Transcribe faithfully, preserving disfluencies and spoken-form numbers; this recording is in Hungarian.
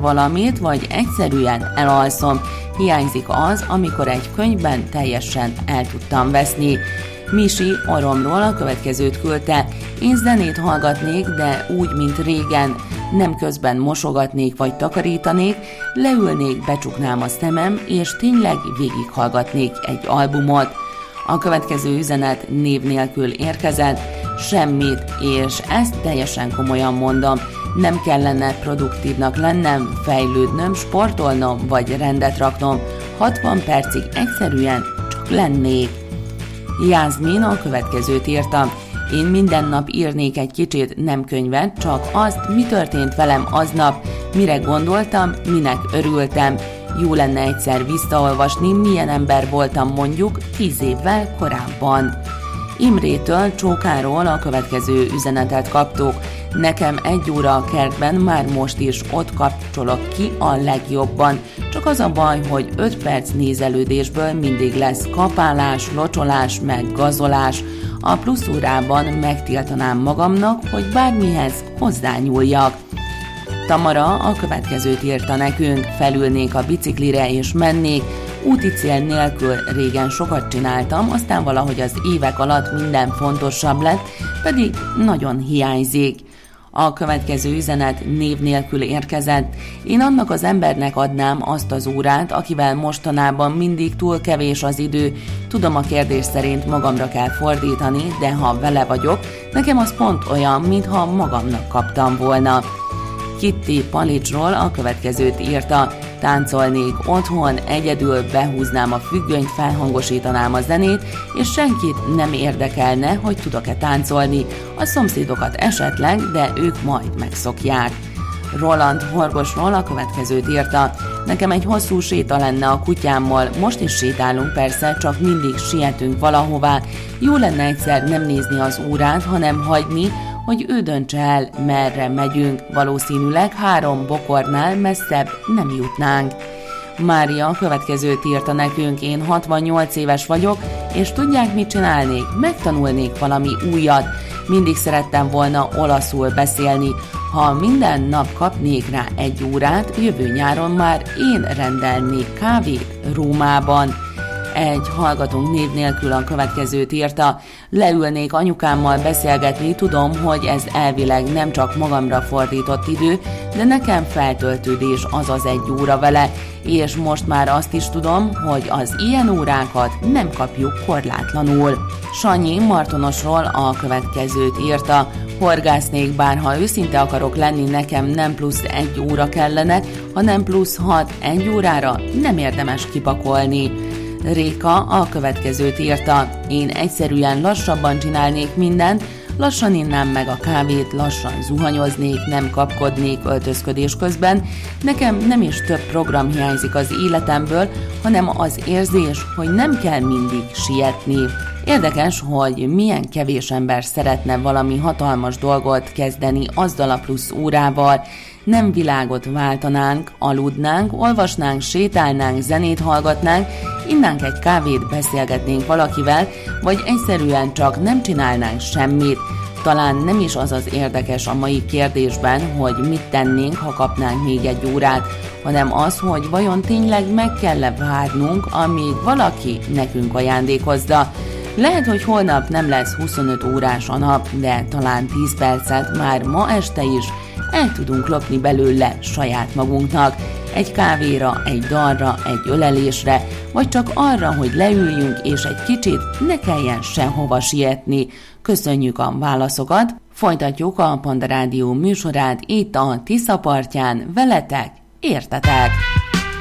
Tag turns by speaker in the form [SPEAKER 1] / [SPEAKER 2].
[SPEAKER 1] valamit, vagy egyszerűen elalszom. Hiányzik az, amikor egy könyvben teljesen el tudtam veszni. Misi orromról a következőt küldte. Én zenét hallgatnék, de úgy, mint régen. Nem közben mosogatnék vagy takarítanék, leülnék, becsuknám a szemem, és tényleg végighallgatnék egy albumot. A következő üzenet név nélkül érkezett, semmit, és ezt teljesen komolyan mondom. Nem kellene produktívnak lennem, fejlődnöm, sportolnom vagy rendet raknom. hatvan percig egyszerűen csak lennék. Jászmin a következőt írta. Én minden nap írnék egy kicsit, nem könyvet, csak azt, mi történt velem aznap, mire gondoltam, minek örültem. Jó lenne egyszer visszaolvasni, milyen ember voltam mondjuk tíz évvel korábban. Imrétől, Csókáról a következő üzenetet kaptuk. Nekem egy óra a kertben már most is ott kapcsolok ki a legjobban. Csak az a baj, hogy öt perc nézelődésből mindig lesz kapálás, locsolás, meg gazolás. A plusz órában megtiltanám magamnak, hogy bármihez hozzányúljak. Tamara a következőt írta nekünk, felülnék a biciklire és mennék, úti cél nélkül régen sokat csináltam, aztán valahogy az évek alatt minden fontosabb lett, pedig nagyon hiányzik. A következő üzenet név nélkül érkezett. Én annak az embernek adnám azt az órát, akivel mostanában mindig túl kevés az idő. Tudom, a kérdés szerint magamra kell fordítani, de ha vele vagyok, nekem az pont olyan, mintha magamnak kaptam volna. Kitty Palicsról a következőt írta. Táncolnék otthon, egyedül behúznám a függönyt, felhangosítanám a zenét, és senkit nem érdekelne, hogy tudok-e táncolni. A szomszédokat esetleg, de ők majd megszokják. Roland Horgosról a következőt írta. Nekem egy hosszú séta lenne a kutyámmal, most is sétálunk persze, csak mindig sietünk valahová. Jó lenne egyszer nem nézni az órát, hanem hagyni, hogy ő döntse el, merre megyünk. Valószínűleg három bokornál messzebb nem jutnánk. Mária a következőt írta nekünk. Én hatvannyolc éves vagyok, és tudják, mit csinálnék? Megtanulnék valami újat. Mindig szerettem volna olaszul beszélni. Ha minden nap kapnék rá egy órát, jövő nyáron már én rendelnék kávét Rómában. Egy hallgatónk név nélkül a következőt írta. Leülnék anyukámmal beszélgetni, tudom, hogy ez elvileg nem csak magamra fordított idő, de nekem feltöltődés az az egy óra vele, és most már azt is tudom, hogy az ilyen órákat nem kapjuk korlátlanul. Sanyi Martonosról a következőt írta. Horgásznék, bár ha őszinte akarok lenni, nekem nem plusz egy óra kellene, hanem plusz hat egy órára nem érdemes kipakolni. Réka a következőt írta. Én egyszerűen lassabban csinálnék mindent, lassan innám meg a kávét, lassan zuhanyoznék, nem kapkodnék öltözködés közben. Nekem nem is több program hiányzik az életemből, hanem az érzés, hogy nem kell mindig sietni. Érdekes, hogy milyen kevés ember szeretne valami hatalmas dolgot kezdeni azzal a plusz órával. Nem világot váltanánk, aludnánk, olvasnánk, sétálnánk, zenét hallgatnánk, innánk egy kávét, beszélgetnénk valakivel, vagy egyszerűen csak nem csinálnánk semmit. Talán nem is az az érdekes a mai kérdésben, hogy mit tennénk, ha kapnánk még egy órát, hanem az, hogy vajon tényleg meg kell-e várnunk, amíg valaki nekünk ajándékozza. Lehet, hogy holnap nem lesz huszonöt órás a nap, de talán tíz percet már ma este is el tudunk lopni belőle saját magunknak. Egy kávéra, egy dalra, egy ölelésre, vagy csak arra, hogy leüljünk és egy kicsit ne kelljen sehova sietni. Köszönjük a válaszokat, folytatjuk a Panda Rádió műsorát itt a Tisza partján, veletek, értetek!